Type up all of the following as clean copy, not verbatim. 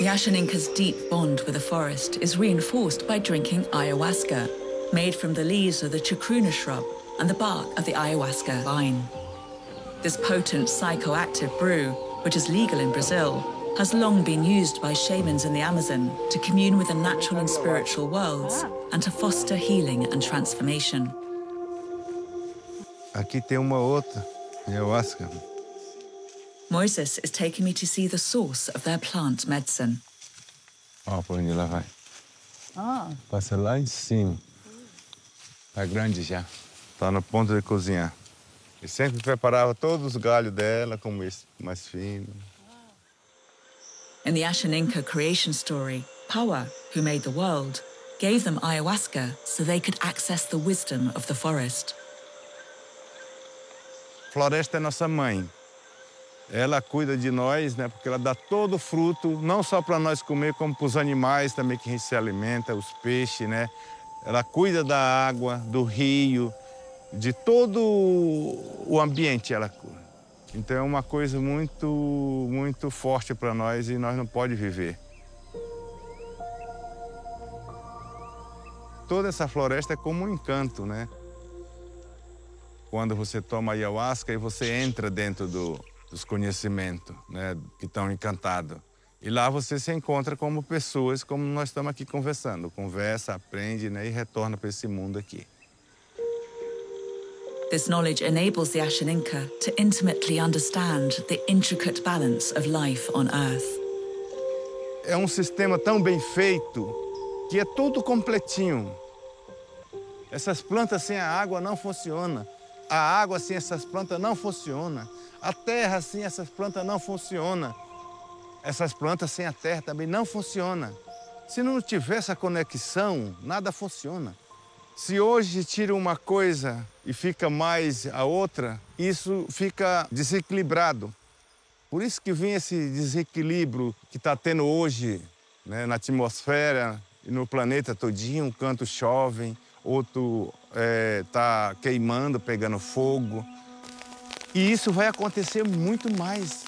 The Ashaninka's deep bond with the forest is reinforced by drinking ayahuasca, made from the leaves of the chacruna shrub and the bark of the ayahuasca vine. This potent psychoactive brew, which is legal in Brazil, has long been used by shamans in the Amazon to commune with the natural and spiritual worlds and to foster healing and transformation. Aqui tem uma outra, ayahuasca. Moises is taking me to see the source of their plant medicine. Ó, por onde ela vai. Ah. Passa lá em cima. Tá grande já. Tá no ponto de cozinhar. E sempre preparava todos os galhos dela como esse, mais fino. In the Ashaninka creation story, Paua, who made the world, gave them ayahuasca so they could access the wisdom of the forest. Floresta é nossa mãe. Ela cuida de nós, né? Porque ela dá todo o fruto, não só para nós comer, como para os animais também que a gente se alimenta, os peixes, né? Ela cuida da água, do rio, de todo o ambiente ela cuida. Então é uma coisa muito forte para nós e nós não podemos viver. Toda essa floresta é como um encanto, né? Quando você toma ayahuasca e você entra dentro dos conhecimentos, né, que estão encantados. E lá você se encontra como pessoas, como nós estamos aqui conversando. Conversa, aprende, né, e retorna para esse mundo aqui. This knowledge enables the Ashaninka to intimately understand the intricate balance of life on Earth. É um sistema tão bem feito que é tudo completinho. Essas plantas sem a água não funcionam. A água sem essas plantas não funciona. A terra sem essas plantas não funciona. Essas plantas sem a terra também não funcionam. Se não tiver essa conexão, nada funciona. Se hoje tira uma coisa e fica mais a outra, isso fica desequilibrado. Por isso que vem esse desequilíbrio que está tendo hoje, né, na atmosfera e no planeta todinho. Um canto chove, outro está queimando, pegando fogo. E isso vai acontecer muito mais.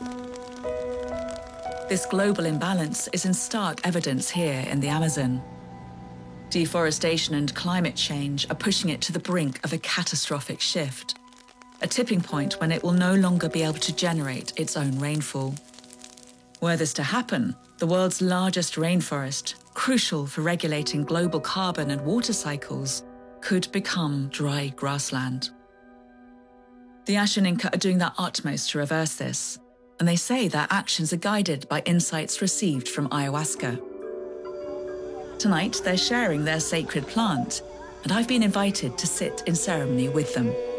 This global imbalance is in stark evidence here in the Amazon. Deforestation and climate change are pushing it to the brink of a catastrophic shift, a tipping point when it will no longer be able to generate its own rainfall. Were this to happen, the world's largest rainforest, crucial for regulating global carbon and water cycles, could become dry grassland. The Ashaninka are doing their utmost to reverse this, and they say their actions are guided by insights received from ayahuasca. Tonight, they're sharing their sacred plant, and I've been invited to sit in ceremony with them.